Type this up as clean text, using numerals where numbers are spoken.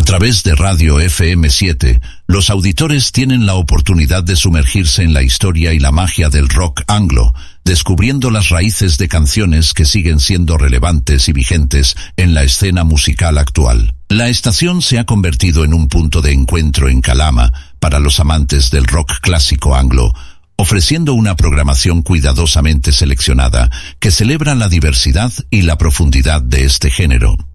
A través de Radio FM7, los auditores tienen la oportunidad de sumergirse en la historia y la magia del rock anglo, descubriendo las raíces de canciones que siguen siendo relevantes y vigentes en la escena musical actual. La estación se ha convertido en un punto de encuentro en Calama para los amantes del rock clásico anglo, ofreciendo una programación cuidadosamente seleccionada que celebra la diversidad y la profundidad de este género.